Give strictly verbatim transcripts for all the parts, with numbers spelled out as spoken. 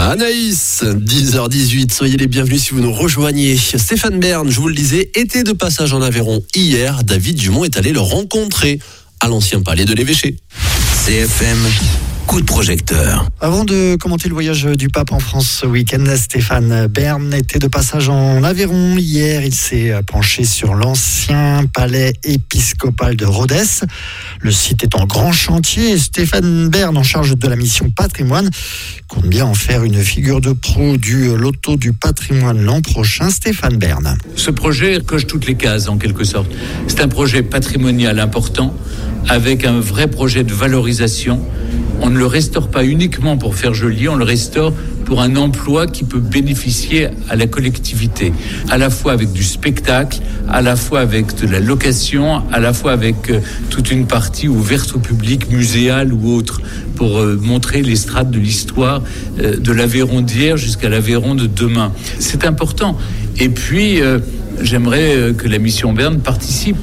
Anaïs, dix heures dix-huit, soyez les bienvenus si vous nous rejoignez. Stéphane Bern, je vous le disais, était de passage en Aveyron hier. David Dumont est allé le rencontrer à l'ancien palais de l'évêché. C F M, coup de projecteur. Avant de commenter le voyage du pape en France ce week-end, Stéphane Bern était de passage en Aveyron. Hier, il s'est penché sur l'ancien palais épiscopal de Rodez. Le site est en grand chantier. Stéphane Bern, en charge de la mission patrimoine, compte bien en faire une figure de proue du loto du patrimoine l'an prochain. Stéphane Bern. Ce projet coche toutes les cases en quelque sorte. C'est un projet patrimonial important avec un vrai projet de valorisation. On ne le restaure pas uniquement pour faire joli, on le restaure pour un emploi qui peut bénéficier à la collectivité, à la fois avec du spectacle, à la fois avec de la location, à la fois avec euh, toute une partie ouverte au public, muséale ou autre, pour euh, montrer les strates de l'histoire euh, de l'Aveyron d'hier jusqu'à l'Aveyron de demain. C'est important. Et puis, euh, j'aimerais que la mission Bern participe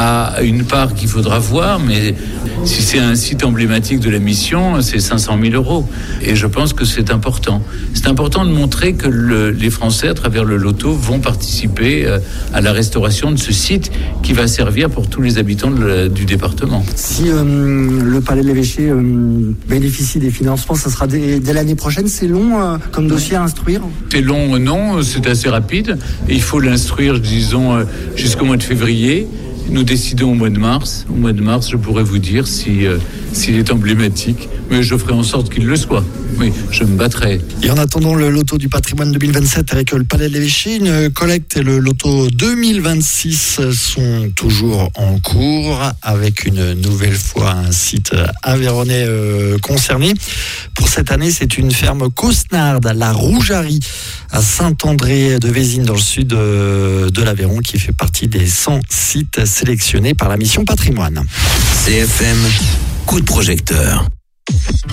à une part qu'il faudra voir, mais si c'est un site emblématique de la mission, c'est cinq cent mille euros. Et je pense que c'est important. C'est important de montrer que le, les Français, à travers le loto, vont participer à la restauration de ce site qui va servir pour tous les habitants de la, du département. Si euh, le palais de l'évêché euh, bénéficie des financements, ça sera dès, dès l'année prochaine. C'est long euh, comme dossier à instruire? C'est long, non, c'est assez rapide. Et il faut l'instruire, disons, euh, jusqu'au mois de février. Nous décidons au mois de mars. Au mois de mars, je pourrais vous dire si, euh, s'il est emblématique. Mais je ferai en sorte qu'il le soit. Oui, je me battrai. Et en attendant le loto du patrimoine deux mille vingt-sept avec le palais de l'évêché, une collecte et le loto deux mille vingt-six sont toujours en cours avec une nouvelle fois un site aveyronnais euh, concerné. Pour cette année, c'est une ferme cosnarde, la Rougerie, à Saint-André de Vézines, dans le sud de, de l'Aveyron, qui fait partie des cent sites sélectionnés par la mission patrimoine. C F M, coup de projecteur.